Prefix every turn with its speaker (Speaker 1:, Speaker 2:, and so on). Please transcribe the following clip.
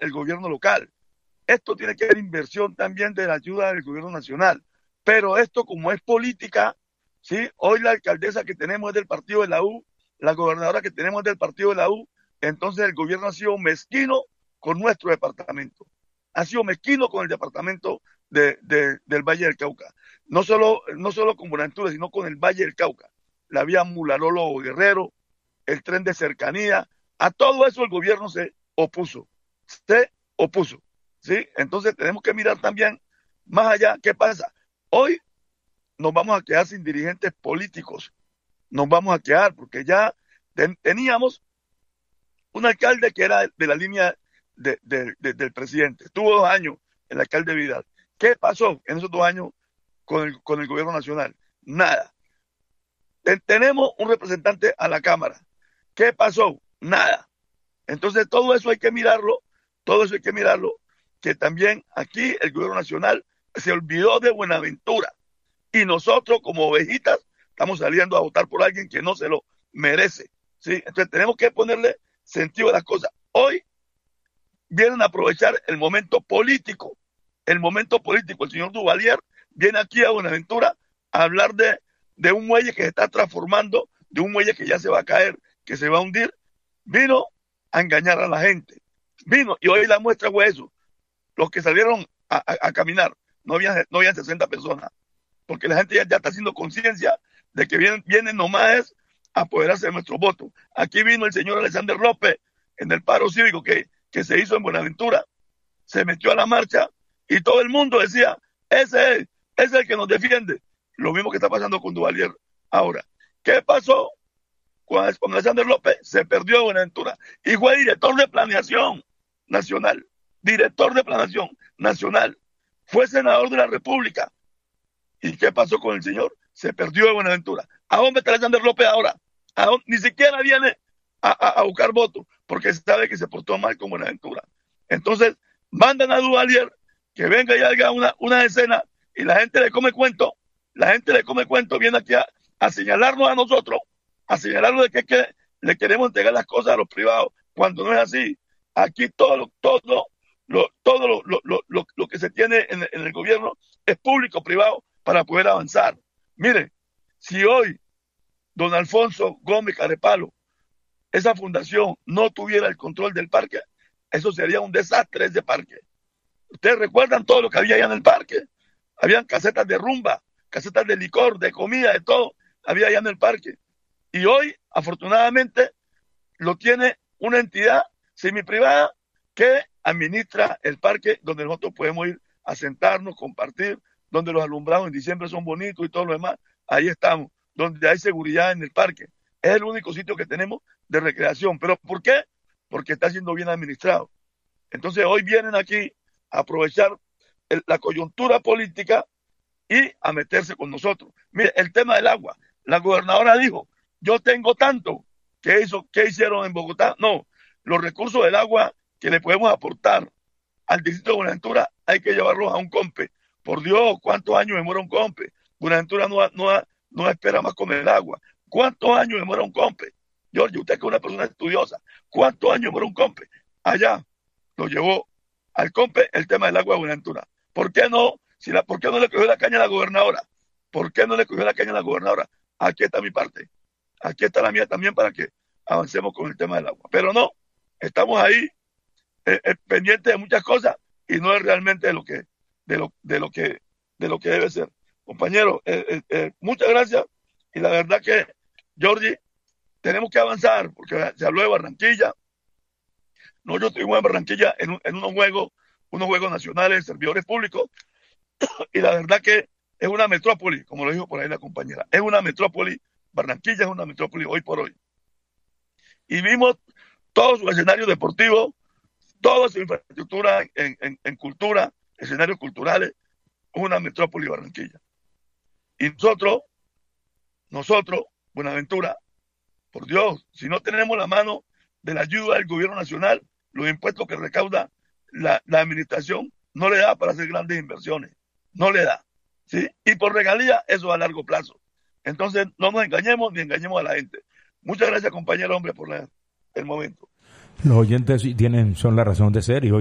Speaker 1: el gobierno local. Esto tiene que haber inversión también de la ayuda del gobierno nacional. Pero esto, como es política, ¿sí? Hoy la alcaldesa que tenemos es del partido de la U, la gobernadora que tenemos es del partido de la U, entonces el gobierno ha sido mezquino con nuestro departamento. Ha sido mezquino con el departamento del Valle del Cauca. No solo con Buenaventura, sino con el Valle del Cauca. La vía Mulalolo Guerrero, el tren de cercanía, a todo eso el gobierno se opuso. Se opuso. ¿Sí? Entonces tenemos que mirar también más allá qué pasa. Hoy nos vamos a quedar sin dirigentes políticos. Nos vamos a quedar porque ya teníamos un alcalde que era de la línea del presidente. Estuvo 2 años el alcalde Vidal. ¿Qué pasó en esos 2 años con el gobierno nacional? Nada. Tenemos un representante a la Cámara. ¿Qué pasó? Nada. Entonces todo eso hay que mirarlo, que también aquí el gobierno nacional se olvidó de Buenaventura y nosotros como ovejitas estamos saliendo a votar por alguien que no se lo merece, ¿sí? Entonces tenemos que ponerle sentido a las cosas. Hoy vienen a aprovechar el momento político. El señor Duvalier viene aquí a Buenaventura a hablar de un muelle que se está transformando, de un muelle que ya se va a caer, que se va a hundir. Vino a engañar a la gente. Vino, y hoy la muestra fue eso. Los que salieron a caminar, no habían 60 personas, porque la gente ya está haciendo conciencia de que vienen nomás a apoderarse de nuestros votos. Aquí vino el señor Alexander López en el paro cívico que se hizo en Buenaventura, se metió a la marcha y todo el mundo decía, ese es el que nos defiende. Lo mismo que está pasando con Duvalier ahora. ¿Qué pasó con Alexander López? Se perdió en Buenaventura y fue director de planeación nacional. Fue senador de la República. ¿Y qué pasó con el señor? Se perdió de Buenaventura. ¿A dónde está Alexander López ahora? Ni siquiera viene a buscar votos, porque sabe que se portó mal con Buenaventura. Entonces, mandan a Duvalier que venga y haga una escena y la gente le come cuento. Viene aquí a señalarnos a nosotros, a señalarnos de que le queremos entregar las cosas a los privados, cuando no es así. Aquí todo lo que se tiene en el gobierno es público-privado para poder avanzar. Mire, si hoy don Alfonso Gómez Carepalo, esa fundación, no tuviera el control del parque, eso sería un desastre ese parque. Ustedes recuerdan todo lo que había allá en el parque. Habían casetas de rumba, casetas de licor, de comida, de todo, había allá en el parque. Y hoy, afortunadamente, lo tiene una entidad semiprivada que administra el parque, donde nosotros podemos ir a sentarnos, compartir, donde los alumbrados en diciembre son bonitos y todo lo demás. Ahí estamos, donde hay seguridad en el parque. Es el único sitio que tenemos de recreación. ¿Pero por qué? Porque está siendo bien administrado. Entonces hoy vienen aquí a aprovechar la coyuntura política y a meterse con nosotros. Mire, el tema del agua. La gobernadora dijo, yo tengo tanto. ¿Qué hicieron en Bogotá? No, los recursos del agua que le podemos aportar al distrito de Buenaventura hay que llevarlos a un COMPE. Por Dios, ¿cuántos años demora un COMPE? Buenaventura no espera más con el agua. ¿Cuántos años demora un COMPE? George, usted que es una persona estudiosa, ¿cuántos años demora un COMPE? Allá lo llevó al COMPE el tema del agua de Buenaventura. ¿Por qué no? ¿Por qué no le cogió la caña a la gobernadora? Aquí está mi parte. Aquí está la mía también para que avancemos con el tema del agua. Pero no, estamos ahí pendientes de muchas cosas y no es realmente de lo que debe ser. Compañero, muchas gracias y la verdad que, Georgie, tenemos que avanzar porque se habló de Barranquilla. Nosotros estuvimos en Barranquilla en unos juegos nacionales de servidores públicos y la verdad que es una metrópoli, como lo dijo por ahí la compañera, es una metrópoli. Barranquilla es una metrópoli hoy por hoy. Y vimos todo su escenario deportivo, toda su infraestructura en cultura, escenarios culturales, una metrópoli Barranquilla. Y nosotros, Buenaventura, por Dios, si no tenemos la mano de la ayuda del gobierno nacional, los impuestos que recauda la administración, no le da para hacer grandes inversiones, no le da, ¿sí? Y por regalía, eso a largo plazo. Entonces, no nos engañemos ni engañemos a la gente. Muchas gracias, compañero, hombre, por el momento.
Speaker 2: Los oyentes son la razón de ser y hoy